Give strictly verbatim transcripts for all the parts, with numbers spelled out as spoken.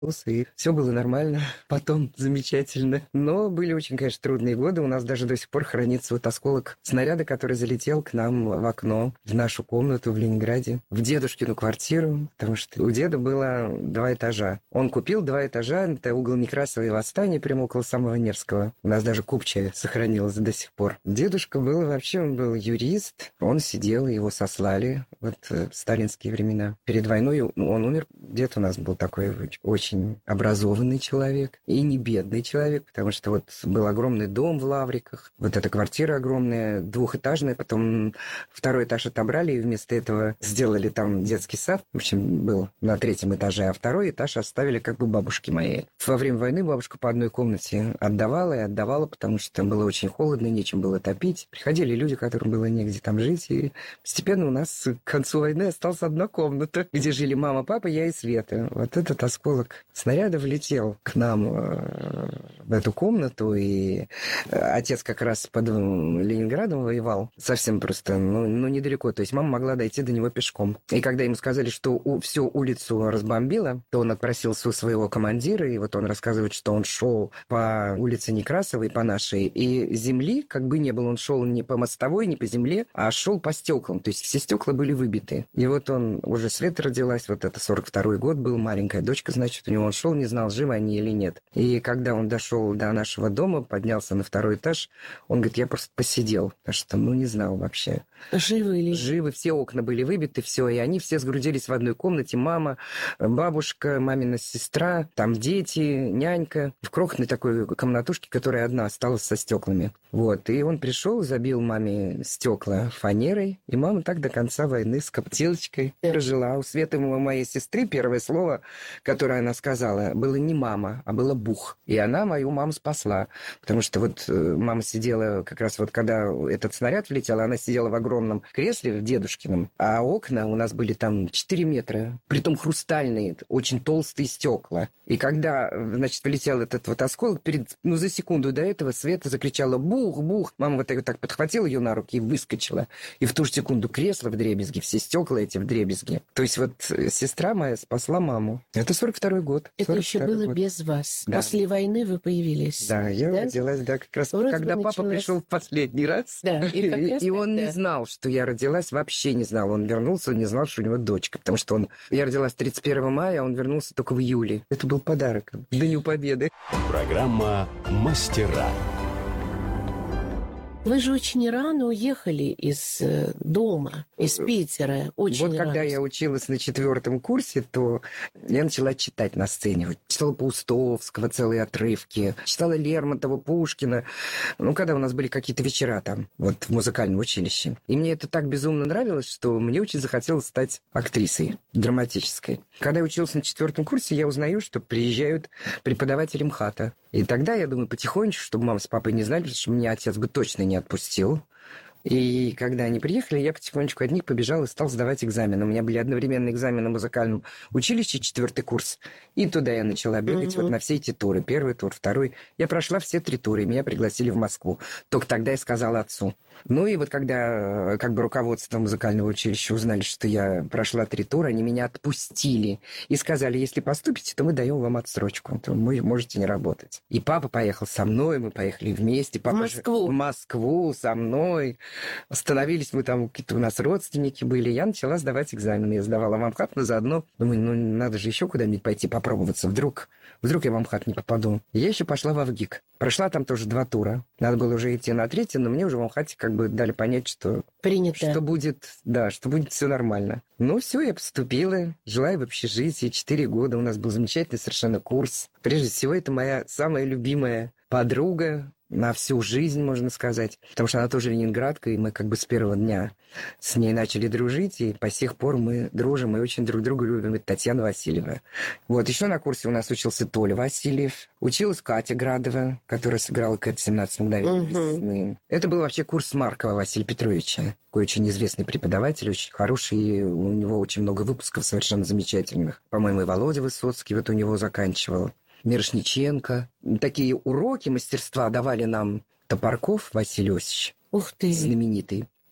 и все было нормально, потом замечательно. Но были очень, конечно, трудные годы. У нас даже до сих пор хранится вот осколок снаряда, который залетел к нам в окно, в нашу комнату в Ленинграде, в дедушкину квартиру, потому что у деда было два этажа. Он купил два этажа, это угол Некрасова и Восстания, прямо около самого Невского. У нас даже купчая сохранилась до сих пор. Дедушка был вообще, он был юрист, он сидел, его сослали вот в сталинские времена. Перед войной он умер. Дед у нас был такой очень образованный человек и не бедный человек, потому что вот был огромный дом в Лавриках, вот эта квартира огромная, двухэтажная, потом второй этаж отобрали и вместо этого сделали там детский сад, в общем, был на третьем этаже, а второй этаж оставили как бы бабушке моей. Во время войны бабушка по одной комнате отдавала и отдавала, потому что там было очень холодно, нечем было топить. Приходили люди, которым было негде там жить, и постепенно у нас к концу войны осталась одна комната, где жили мама, папа, я и Света. Вот этот осколок снаряда влетел к нам в эту комнату, и отец как раз под Ленинградом воевал, совсем просто, ну, ну недалеко, то есть мама могла дойти до него пешком. И когда ему сказали, что у, всю улицу разбомбило, то он отпросился у своего командира, и вот он рассказывает, что он шел по улице Некрасовой, по нашей, и земли как бы не было, он шел не по мостовой, не по земле, а шел по стеклам, то есть все стекла были выбиты. И вот он, уже Света родилась, вот это сорок второй год был, маленькая дочка, значит, у него он шел, не знал, живы они или нет. И когда он дошел до нашего дома, поднялся на второй этаж, он говорит, я просто посидел, потому что, ну, не знал вообще. Живы ли? Живы, все окна были выбиты, все, и они все сгрудились в одной комнате, мама, бабушка, мамина сестра, там дети, нянька, в крохотной такой комнатушке, которая одна осталась со стеклами. Вот, и он пришел, забил маме стекла фанерой, и мама так до конца войны с коптилочкой прожила. У Светы, моей сестры, первое слово, которое она сказала, было не мама, а было бух. И она мою маму спасла. Потому что вот мама сидела, как раз вот когда этот снаряд влетел, она сидела в огромном кресле, в дедушкином, а окна у нас были там четыре метра, притом хрустальные, очень толстые стекла. И когда, значит, влетел этот вот осколок, перед, ну, за секунду до этого Света закричала «бух, бух!». Мама вот так, так подхватила ее на руки и выскочила. И в ту же секунду кресло вдребезги, все стекла эти вдребезги. То есть вот сестра моя спасла маму. Это сорок второй год. Это еще было год. Без вас. Да. После войны вы появились. Да, я да? родилась, да, как раз Вроде когда папа началась... пришел в последний раз. Да, и, и, раз и он тогда... не знал, что я родилась, вообще не знал. Он вернулся, он не знал, что у него дочка, потому что он... Я родилась тридцать первого мая, а он вернулся только в июле. Это был подарок к Дню Победы. Программа «Мастера». Вы же очень рано уехали из дома, из Питера. Очень вот рано. Когда я училась на четвертом курсе, то я начала читать на сцене. Вот читала Паустовского, целые отрывки. Читала Лермонтова, Пушкина. Ну, когда у нас были какие-то вечера там, вот в музыкальном училище. И мне это так безумно нравилось, что мне очень захотелось стать актрисой драматической. Когда я училась на четвертом курсе, я узнаю, что приезжают преподаватели МХАТа. И тогда я думаю, потихонечку, чтобы мама с папой не знали, потому что меня отец бы точно не отпустил. И когда они приехали, я потихонечку от них побежал и стал сдавать экзамены. У меня были одновременные экзамены в музыкальном училище, четвертый курс. И туда я начала бегать mm-hmm. вот на все эти туры. Первый тур, второй. Я прошла все три тура, и меня пригласили в Москву. Только тогда я сказала отцу. Ну и вот когда как бы руководство музыкального училища узнали, что я прошла три тура, они меня отпустили. И сказали, если поступите, то мы даем вам отсрочку. То вы можете не работать. И папа поехал со мной, мы поехали вместе. Папа в Москву? В Москву со мной. Остановились мы там, какие-то у нас родственники были. Я начала сдавать экзамены. Я сдавала в Амхат, но заодно думаю, ну надо же еще куда-нибудь пойти попробоваться. Вдруг, вдруг я в Амхат не попаду. И я еще пошла в Авгик. Прошла там тоже два тура. Надо было уже идти на третий, но мне уже в Амхате как бы дали понять, что... Принято. Что будет, да, что будет все нормально. Ну все, я поступила. Жила я в общежитии четыре года. У нас был замечательный совершенно курс. Прежде всего, это моя самая любимая подруга на всю жизнь, можно сказать. Потому что она тоже ленинградка, и мы как бы с первого дня с ней начали дружить, и по сих пор мы дружим и очень друг друга любим. Это Татьяна Васильева. Вот, еще на курсе у нас учился Толя Васильев. Училась Катя Градова, которая сыграла Кэт семнадцать мгновений весны. Угу. Это был вообще курс Маркова Василия Петровича. Такой очень известный преподаватель, очень хороший. И у него очень много выпусков совершенно замечательных. По-моему, и Володя Высоцкий вот у него заканчивал. Мирошниченко. Такие уроки мастерства давали нам Топорков Василий Иосифович. Ух ты! Знаменитый.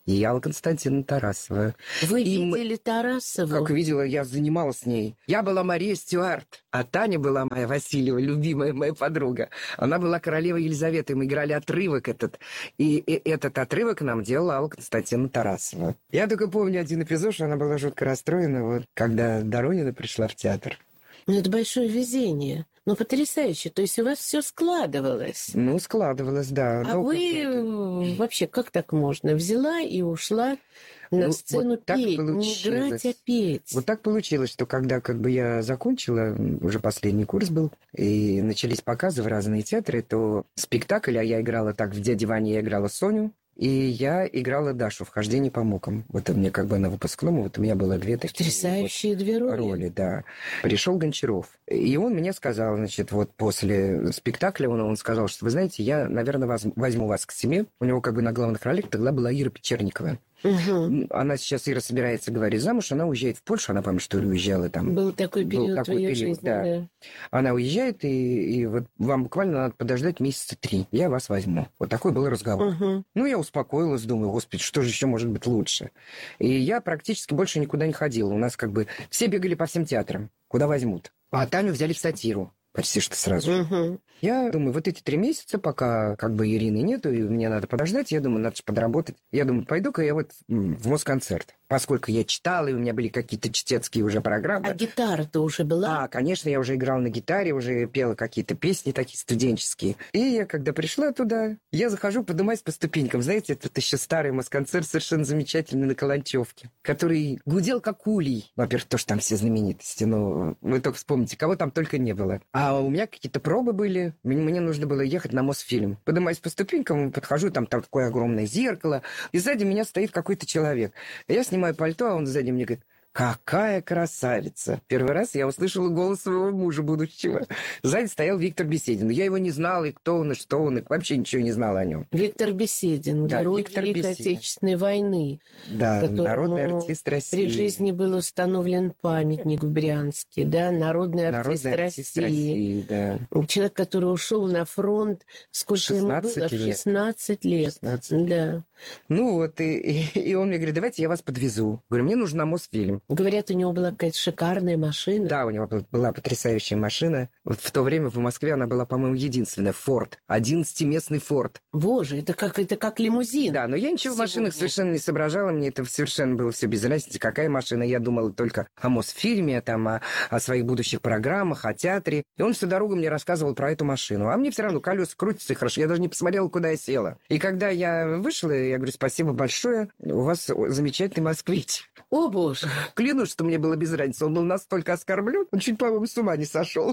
и Алла Константиновна Тарасова. Вы И мы- видели Тарасову? Как видела, я занималась с ней. Я была Мария Стюарт, а Таня была моя Васильева, любимая моя подруга. Она была королева Елизавета, и мы играли отрывок этот. И, и этот отрывок нам делала Алла Константиновна Тарасова. Я только помню один эпизод, что она была жутко расстроена, вот, когда Доронина пришла в театр. Ну, это большое везение. Ну, потрясающе. То есть у вас все складывалось. Ну, складывалось, да. А Ну, вы как-то- э, вообще как так можно? Взяла и ушла на Ну, сцену вот так петь. Не получилось. играть, а петь. Вот так получилось, что когда как бы я закончила, уже последний курс был, и начались показы в разные театры, то спектакль, а я играла так, в «Дяде Ване» я играла Соню, и я играла Дашу в «Хождении по мукам». Вот мне как бы на выпускном, вот у меня было две такие Потрясающие две вот роли. роли, да. Пришел Гончаров, и он мне сказал, значит, вот после спектакля он, он сказал, что, вы знаете, я, наверное, вас, возьму вас к себе. У него как бы на главных ролях тогда была Ира Печерникова. Мгм. Она сейчас, Ира, собирается, говорить, замуж, она уезжает в Польшу, она, по-моему, что ли, уезжала там. Был такой Был период такой в ее период, жизни, да. да. Она уезжает, и, и вот вам буквально надо подождать месяца три. Я вас возьму. Вот такой был разговор. Мгм. Ну, я успокоилась, думаю, господи, что же еще может быть лучше? И я практически больше никуда не ходила. У нас как бы все бегали по всем театрам, куда возьмут. А Таню взяли в сатиру. Почти что сразу. Мгм. Я думаю, вот эти три месяца, пока как бы Ирины нету, и мне надо подождать, я думаю, надо же подработать. Я думаю, пойду-ка я вот м, в Москонцерт. Поскольку я читала, и у меня были какие-то чтецкие уже программы. А гитара-то уже была? А, конечно, я уже играла на гитаре, уже пела какие-то песни такие студенческие. И я, когда пришла туда, я захожу, поднимаюсь по ступенькам. Знаете, это еще старый Москонцерт, совершенно замечательный на Каланчевке, который гудел как улей. Во-первых, то, что там все знаменитости, но вы только вспомните, кого там только не было. А у меня какие-то пробы были, мне, мне нужно было ехать на Мосфильм. Поднимаюсь по ступенькам, подхожу, там, там такое огромное зеркало, и сзади меня стоит какой-то человек. Я снимаю пальто, а он сзади мне говорит: какая красавица! Первый раз я услышала голос своего мужа будущего. Сзади стоял Виктор Беседин. Я его не знала, и кто он, и что он, и вообще ничего не знала о нем. Виктор Беседин, Да, герой Виктор Великой Беседин. Отечественной войны. Да, Которому народный артист России. При жизни был установлен памятник в Брянске, да, народный артист, Народный артист России. России, да. Человек, который ушел на фронт, сколько ему было? шестнадцать лет. шестнадцать лет. шестнадцать. Да. Ну вот, и, и, и он мне говорит, давайте я вас подвезу. Говорю, мне нужен на Мосфильм. Говорят, у него была какая-то шикарная машина. Да, у него был- была потрясающая машина. Вот в то время в Москве она была, по-моему, единственная. Форд. одиннадцатиместный Форд. Боже, это как, это как лимузин. Да, но я ничего в машинах Сегодня. совершенно не соображала. Мне это совершенно было все без разницы, какая машина. Я думала только о Мосфильме, там, о, о своих будущих программах, о театре. И он всю дорогу мне рассказывал про эту машину. А мне все равно колеса крутятся и хорошо. Я даже не посмотрела, куда я села. И когда я вышла, я говорю, спасибо большое, у вас замечательный москвич. О, боже. Клянусь, что мне было без разницы. Он был настолько оскорблен, он чуть, по-моему, с ума не сошел.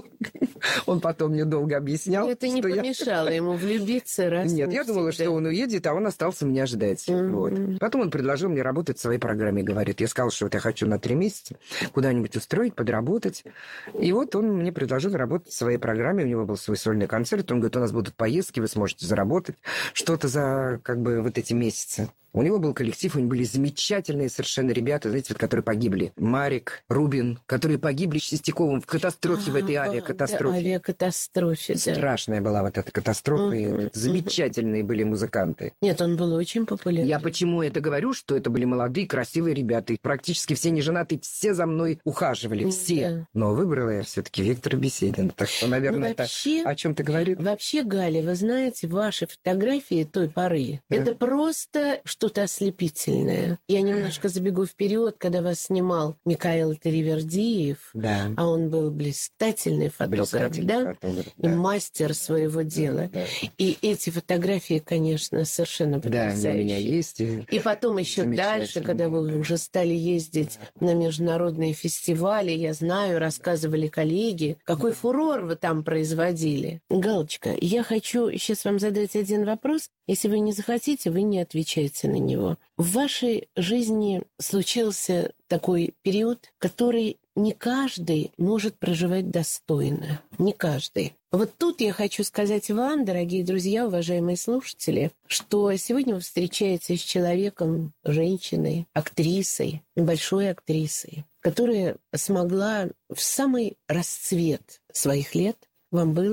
Он потом мне долго объяснял, Это не что я... помешало ему влюбиться раз Нет, и я думала, навсегда. что он уедет, а он остался меня ждать. Мгм. Вот. Потом он предложил мне работать в своей программе, говорит. Я сказала, что вот я хочу на три месяца куда-нибудь устроить, подработать. И вот он мне предложил работать в своей программе. У него был свой сольный концерт. Он говорит, у нас будут поездки, вы сможете заработать что-то за как бы вот эти месяцы. У него был коллектив, у него были замечательные совершенно ребята, знаете, вот, которые погибли. Марик, Рубин, которые погибли с Чистяковым в катастрофе, в этой А, авиакатастрофе. Да, авиакатастрофе, да. Страшная была вот эта катастрофа, и Мгм. замечательные были музыканты. Нет, он был очень популярен. Я почему это говорю, что это были молодые, красивые ребята, и практически все неженатые, все за мной ухаживали, все. Да. Но выбрала я все-таки Виктора Беседина, так что, наверное, Ну, вообще- это о чем-то говорит. Вообще, Галя, вы знаете, ваши фотографии той поры, Да. это просто что-то ослепительное. Я немножко забегу вперед, когда вас снимал Микаэл Таривердиев, Да. а он был блистательный фотограф, Блистательный да? фотограф, И да. мастер своего дела. Да, И эти фотографии, конечно, совершенно да, они у потрясающие. меня есть. и- И потом еще Замечательно. дальше, когда вы уже стали ездить на международные фестивали, я знаю, рассказывали коллеги, какой фурор вы там производили. Галочка, я хочу сейчас вам задать один вопрос. Если вы не захотите, вы не отвечаете на него. В вашей жизни случился такой период, который не каждый может проживать достойно. Не каждый. Вот тут я хочу сказать вам, дорогие друзья, уважаемые слушатели, что сегодня вы встречаетесь с человеком, женщиной, актрисой, большой актрисой, которая смогла в самый расцвет своих лет, вам было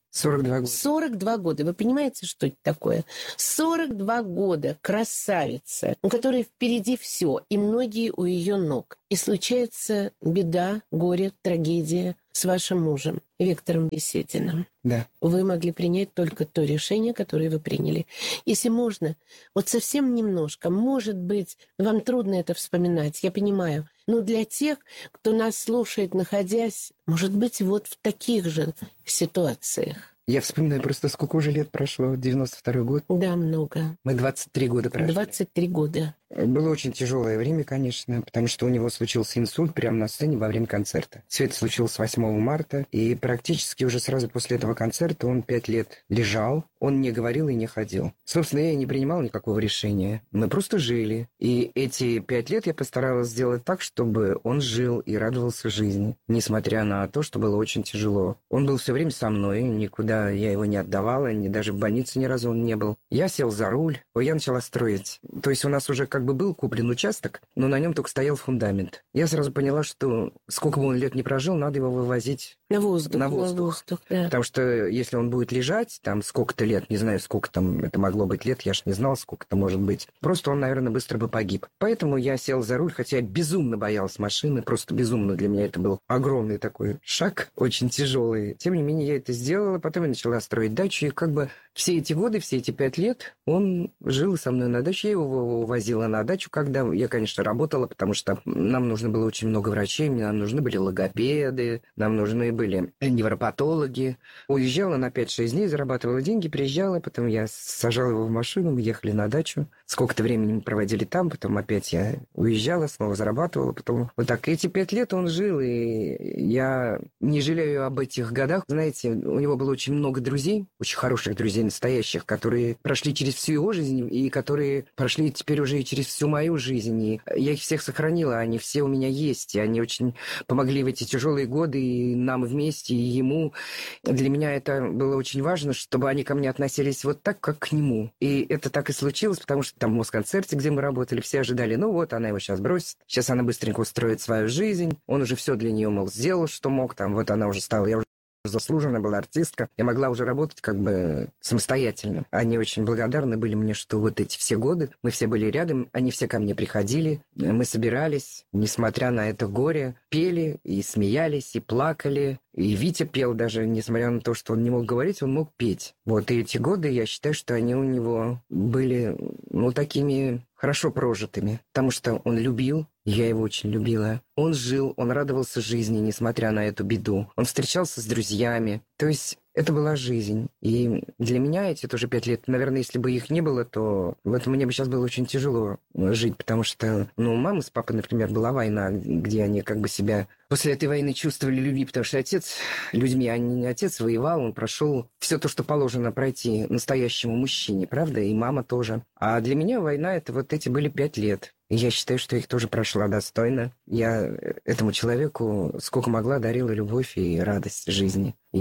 сорок два года. сорок два года. Вы понимаете, что это такое? сорок два года красавица, у которой впереди все, и многие у ее ног. И случается беда, горе, трагедия с вашим мужем, Виктором Бесединым. Да. Вы могли принять только то решение, которое вы приняли. Если можно, вот совсем немножко, может быть, вам трудно это вспоминать, я понимаю, но для тех, кто нас слушает, находясь, может быть, вот в таких же ситуациях. Я вспоминаю просто, сколько уже лет прошло, девяносто второй год. Да, много. Мы двадцать три года прошли. двадцать три года. Было очень тяжелое время, конечно, потому что у него случился инсульт прямо на сцене во время концерта. Все это случилось восьмого марта, и практически уже сразу после этого концерта он пять лет лежал, он не говорил и не ходил. Собственно, я не принимал никакого решения. Мы просто жили. И эти пять лет я постаралась сделать так, чтобы он жил и радовался жизни, несмотря на то, что было очень тяжело. Он был все время со мной, никуда я его не отдавала, ни даже в больнице ни разу он не был. Я сел за руль, я начала строить. То есть у нас уже как бы был куплен участок, но на нем только стоял фундамент. Я сразу поняла, что сколько бы он лет не прожил, надо его вывозить на воздух. На воздух. На воздух, да. Потому что если он будет лежать, там сколько-то лет, не знаю, сколько там это могло быть лет, я ж не знал, сколько это может быть, просто он, наверное, быстро бы погиб. Поэтому я сел за руль, хотя я безумно боялся машины, просто безумно. Для меня это был огромный такой шаг, очень тяжелый. Тем не менее, я это сделала, потом я начала строить дачу, и как бы все эти годы, все эти пять лет он жил со мной на даче, я его увозила на дачу, когда я, конечно, работала, потому что нам нужно было очень много врачей, нам нужны были логопеды, нам нужны были невропатологи. Уезжала на пять-шесть дней, зарабатывала деньги, приезжала, потом я сажала его в машину, мы ехали на дачу. Сколько-то времени мы проводили там, потом опять я уезжала, снова зарабатывала, потом вот так. Эти пять лет он жил, и я не жалею об этих годах. Знаете, у него было очень много друзей, очень хороших друзей, настоящих, которые прошли через всю его жизнь, и которые прошли теперь уже и через всю мою жизнь. И я их всех сохранила, они все у меня есть, и они очень помогли в эти тяжелые годы и нам вместе, и ему. Для меня это было очень важно, чтобы они ко мне относились вот так, как к нему. И это так и случилось, потому что там в Москонцерте, где мы работали, все ожидали, ну вот, она его сейчас бросит, сейчас она быстренько устроит свою жизнь, он уже все для нее, мол, сделал, что мог, там вот она уже стала, я уже заслуженная была артистка, я могла уже работать как бы самостоятельно. Они очень благодарны были мне, что вот эти все годы мы все были рядом, они все ко мне приходили, мы собирались, несмотря на это горе, пели и смеялись, и плакали. И Витя пел даже, несмотря на то, что он не мог говорить, он мог петь. Вот и эти годы, я считаю, что они у него были, ну, такими хорошо прожитыми, потому что он любил, я его очень любила. Он жил, он радовался жизни, несмотря на эту беду. Он встречался с друзьями. То есть это была жизнь. И для меня эти тоже пять лет, наверное, если бы их не было, то вот мне бы сейчас было очень тяжело жить, потому что, ну, у мамы с папой, например, была война, где они как бы себя после этой войны чувствовали любви, потому что отец людьми, а не отец воевал, он прошел все то, что положено пройти настоящему мужчине, правда, и мама тоже. А для меня война — это вот эти были пять лет. И я считаю, что их тоже прошла достойно. Я этому человеку сколько могла дарила любовь и радость жизни. И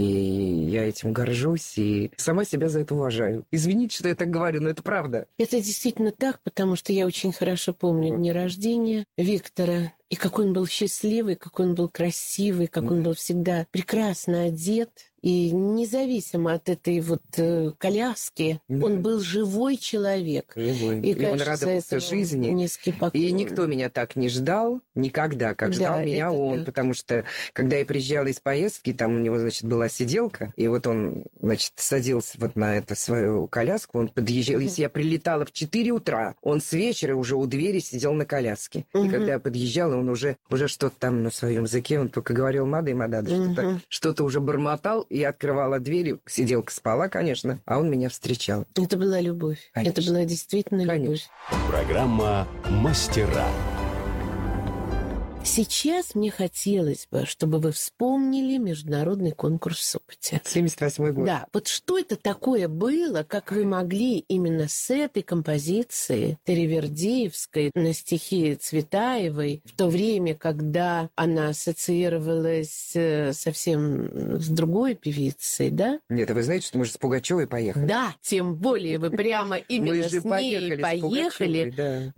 я этим горжусь и сама себя за это уважаю. Извините, что я так говорю, но это правда. Это действительно так, потому что я очень хорошо помню дни рождения Виктора. И какой он был счастливый, какой он был красивый, как он был всегда прекрасно одет. И независимо от этой вот э, коляски, да. Он был живой человек. Живой. И, и конечно, он радовался жизни. Низкий поклон. И никто меня так не ждал никогда, как ждал да, меня он. Так. Потому что, когда я приезжала из поездки, там у него, значит, была сиделка, и вот он, значит, садился вот на эту свою коляску, он подъезжал. Если я прилетала в четыре утра, он с вечера уже у двери сидел на коляске. Угу. И когда я подъезжала, он уже, уже что-то там на своем языке, он только говорил «мада» и «мадада», угу. что-то, что-то уже бормотал. Я открывала двери, сиделка спала, конечно, а он меня встречал. Это была любовь. Конечно. Это была действительно любовь. Программа «Мастера». Сейчас мне хотелось бы, чтобы вы вспомнили международный конкурс в Сопоте. семьдесят восьмой год. Да, вот что это такое было, как вы могли именно с этой композиции Таривердиевской на стихи Цветаевой, в то время, когда она ассоциировалась совсем с другой певицей, да? Нет, а вы знаете, что мы же с Пугачевой поехали? Да, тем более вы прямо именно с ней поехали. Вот что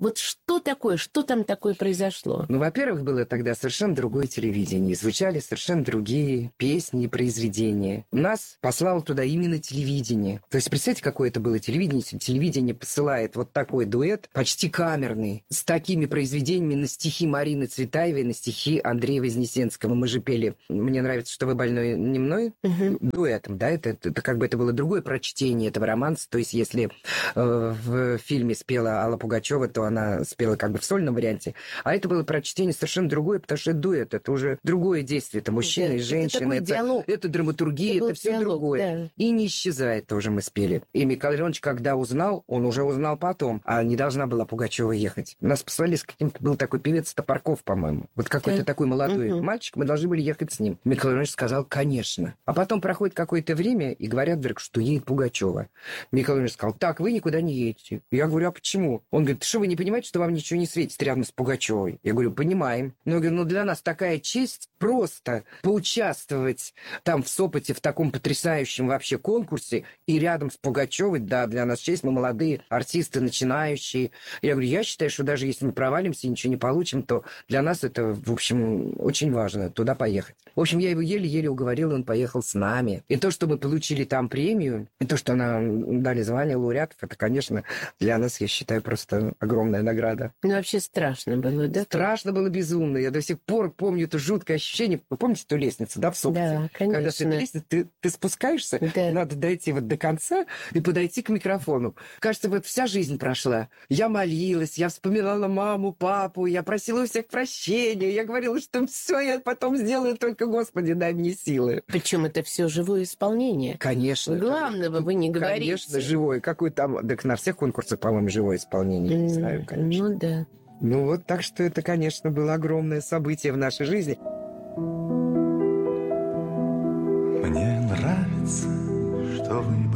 что такое, что там такое произошло? Ну, во-первых, было тогда совершенно другое телевидение. Звучали совершенно другие песни и произведения. Нас послало туда именно телевидение. То есть, представьте, какое это было телевидение. Телевидение посылает вот такой дуэт, почти камерный, с такими произведениями на стихи Марины Цветаевой, на стихи Андрея Вознесенского. Мы же пели «Мне нравится, что вы больной не мной». Угу. Дуэтом, да, это, это, это как бы это было другое прочтение этого романса. То есть, если э, в фильме спела Алла Пугачева, то она спела как бы в сольном варианте. А это было прочтение совершенно другое, потому что это дуэт, это уже другое действие. Это мужчина Да, и женщина, это, это, это драматургия, это, это все диалог, другое. Да. И не исчезает тоже мы спели. И Михаил Леонович, когда узнал, он уже узнал потом, а не должна была Пугачева ехать. Нас послали с каким-то, был такой певец Топорков, по-моему. Вот какой-то да. такой молодой угу. мальчик, мы должны были ехать с ним. Михаил Леонович сказал, конечно. А потом проходит какое-то время, и говорят вдруг, что едет Пугачева. Михаил Леонович сказал, так, вы никуда не едете. Я говорю, а почему? Он говорит, что вы не понимаете, что вам ничего не светит рядом с Пугачевой? Я говорю, понимаем. Но я говорю, ну для нас такая честь просто поучаствовать там в Сопоте в таком потрясающем вообще конкурсе и рядом с Пугачевой, да, для нас честь, мы молодые артисты, начинающие. Я говорю, я считаю, что даже если мы провалимся и ничего не получим, то для нас это, в общем, очень важно туда поехать. В общем, я его еле-еле уговорил, и он поехал с нами. И то, что мы получили там премию, и то, что нам дали звание лауреатов, это, конечно, для нас, я считаю, просто огромная награда. Ну, вообще страшно было, да? Страшно было безумно. Я до сих пор помню это жуткое ощущение. Вы помните ту лестницу, да, в Сопоте? Да, конечно. Когда с этой лестницы ты, ты спускаешься, да. надо дойти вот до конца и подойти к микрофону. Кажется, вот вся жизнь прошла. Я молилась, я вспоминала маму, папу, я просила у всех прощения, я говорила, что все я потом сделаю, только, Господи, дай мне силы. Причем это все живое исполнение. Конечно. Главного вы не говорите. Конечно, живое. Какой там... Так на всех конкурсах, по-моему, живое исполнение. Не знаю, конечно. Ну да. Ну вот, так что это, конечно, было огромное событие в нашей жизни. Мне нравится, что вы